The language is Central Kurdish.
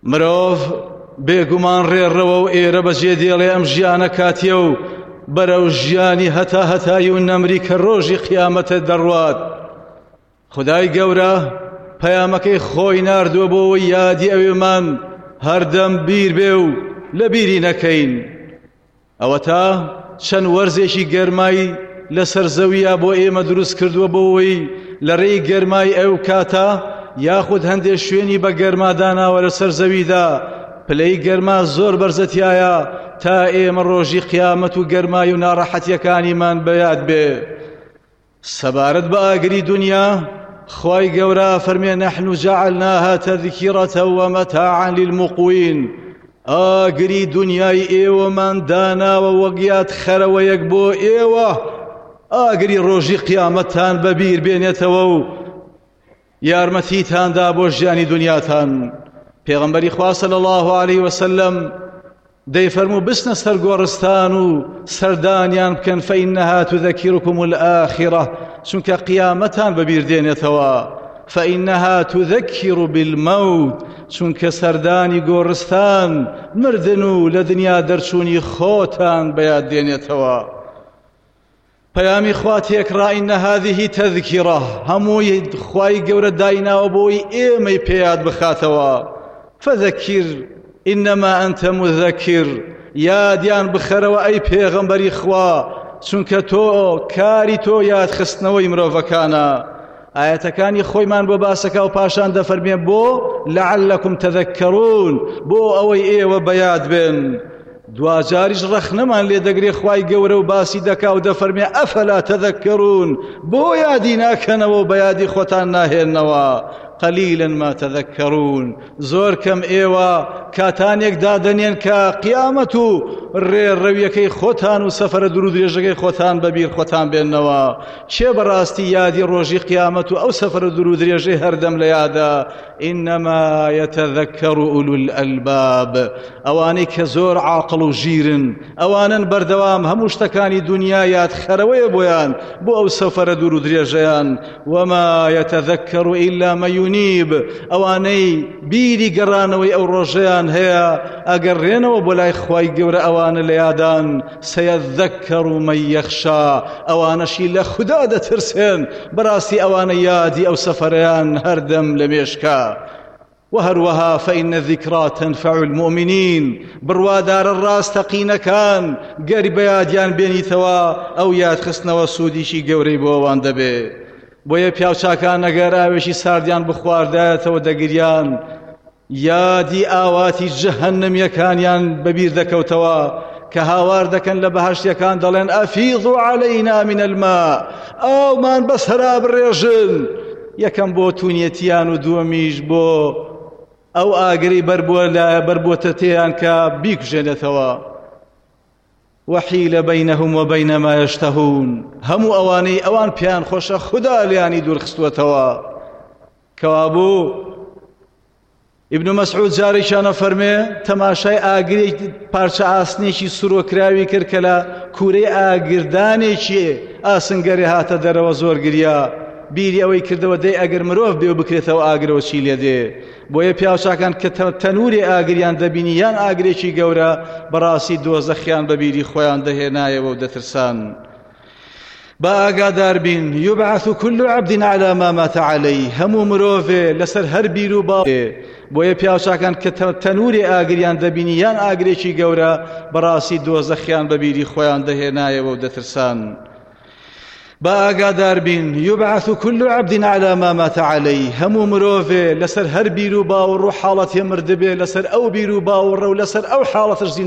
مرۆڤ بێگومان ڕێڕەوە و ئێرە بەجێ دێڵێ ئەم ژیانە کاتیە و بەرەو ژیانی هەتا هەتایی و نەمری کە ڕۆژی قیامەتە دەڕوات. خودای گەورە پەیامەکەی خۆی ناردووە بۆەوەی یادی ئەوێمان هەردەم بیر بێ و لە بیری نەکەین. ئەوە تا چەند وەرزێکی گەرمای لەسەر زەویە بۆ ئێمە دروست کردووە بۆەوەی لە ڕێی گەرمای ئەو کاتە یاخود هەندێک شوێنی بە گەرما داناوە لەسەر زەویدا پلەی گەرما زۆر بەرزەتیایە تا ئێمە ڕۆژی قیامەت و گەرمای و ناڕەحەتیەکانیمان بەیاد بێ. سەبارەت بە ئاگری دنیا خوای گەورە فەرمێ نەحن جەعەلناها تەذکیرەتە ومەتاعا للموقوین. ئاگری دنیای ئێوەمان داناوە وەگیات خەرەوەیەک بۆ ئێوە ئاگری ڕۆژی قیامەتتان بەبیر بێنێتەوە و یارمەتیتاندا بۆ ژیانی دنیاتان. پێغەمبەری خوا صلی الله علیه وسلم دەیفەرموو بستنە سەر گۆڕستان و سەردانیان بکەن فەئینەها تذەکیرکم الآخرە چونکە قیامەتان بەبیر دێنێتەوە. فەئینەها تذەکیر بالمەوت چونکە سەردانی گۆڕستان مردن و لە دنیا دەرچوونی خۆتان بەیاد دێنێتەوە. پەیامی خوا تێکڕا ئینە هذیه تەذکیرە هەمووی خوای گەورە دایناوە بۆی ئێمەی پێیاد بخاتەوە. فەذەکیر ئینەما ئەنتە مذەکیر یادیان بخەرەوە ئەی پێغەمبەری خوا چونکە تۆ کاری تۆ یادخستنەوەی مرۆڤەکانە. ئاەتەکانی خۆیمان بۆ باسەکە و پاشان دەفەرمێ بۆ لەعەلەکم تەذەکەرون بۆ ئەوەی ئێوە بەیاد بێن. دوجاریش ڕەخنەمان لێ دەگرێ خوای گەورە و باسی دەکا و دەفەرمێ ئەفەلا تەذەکەرون بۆ یادی ناکەنەوە و بە یادی خۆتان ناهێننەوە. قەلیلا ما تەذەکەرون زۆر کەم ئێوە کاتانێک دادەنێن کە قیامەت و ڕێڕەویەکەی خۆتان و سەفەرە دوور و درێژەکەی خۆتان بەبیر خۆتان بێننەوە. چێ بەڕاستی یادی ڕۆژی قیامەت و ئەو سەفەرە دوور و درێژەی هەردەم لە یادە. ئینەما یەتەذەکەر ئولو الئەلباب ئەوانەی کە زۆر عاقڵ و ژیرن ئەوانن بەردەوام هەموو شتەکانی دنیا یاد خەرەوەیە بۆیان بۆ ئەو سەفەرە دوور و درێژەیان. وما یەتەذەکەر ئیلا مەن یونیب ئەوانەی بیری گەڕانەوەی ئەو ڕۆژەیان هەیە ئەگەڕێنەوە بۆ لای خوای گەورە ئەوانە لە یادان. سەیەذەکەر مەن یەخشا ئەوانەشی لە خودا دەترسێن بەڕاستی ئەوانە یادی ئەو سەفەرەیان هەردەم لە مێشکە. وهروها فإن الذكرى تنفع المؤمنين بروادار الراستقينكان گەری بەیادیان بێنیتەوە ئەو یادخستنەوە سوودیشی گەورەی بۆ ئەوان دەبێ. بۆیە پیاوچاکان ئەگەر ئاوێشی ساردیان بخواردایەتەوە دەگریان یادی ئاواتی جەهەنەمیەکانیان بەبیر دەکەوتەوە کە هاوار دەکەن لە بەهەشتیەکان دەڵێن ئەفیضوا عەلەینا من الماء ئاومان بەسەرا بڕێژن. یەکەم بۆ توونیەتیان و دووەمیش بۆ ئەو ئاگری بەربووەتە تێیان کە بیکوژێنێتەوە. وحیل بینهم وبین ما یشتهون هەموو ئەوانەی ئەوان پیان خۆشە خوددا لیانی دوورخستووەتەوە. کەوابوو ئیبن مەسعود جارێکیانە فەرمێ تەماشای ئاگری پارچە ئاسنێکی سوڕۆکراوی کرد کە لە کوورەی ئاگردانێکی ئاسنگەرێ هاتە دەرەوە زۆر گریا. بیری ئەوەی کردەوە دەی ئەگەر مرۆڤ بێ و بکرێتەوە ئاگرەوە چی لێ دێ. بۆیە پیاوچاکان کە تەنووری ئاگریان دەبینی یان ئاگرێکی گەورە بەڕاستی دۆزەخیان بەبیری خۆیان دەهێنایەوە و دەترسان. با ئاگادار بین یوبعث كل عبد على ما مات عليه هەموو مرۆڤێ لەسەر هەر بیر و باوێ. بۆیە پیاوچاکان کە تەنووری ئاگریان دەبینی یان ئاگرێکی گەورە بەڕاستی دۆزەخیان بەبیری خۆیان دەهێنایەوە و دەترسان. با ئاگادار بین یوبعث كل عبد على ما مات عليه هەموو مرۆڤێ لەسەر هەر بیر و باوەڕ و حاڵەتێ مردبێ لەسەر ئەو بیر و باوەڕە و لەسەر ئەو حاڵەتش